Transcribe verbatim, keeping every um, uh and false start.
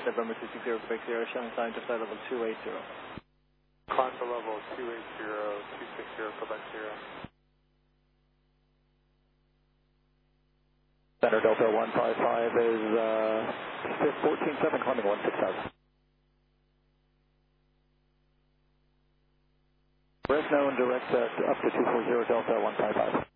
November two six zero, Quebec zero, showing sign to flight level two eight zero. Climb to level two eight zero, two six zero, Quebec zero. Center Delta one five five is uh, fourteen seven, climbing one six thousand. Fresno and direct uh, up to two four zero Delta one five five.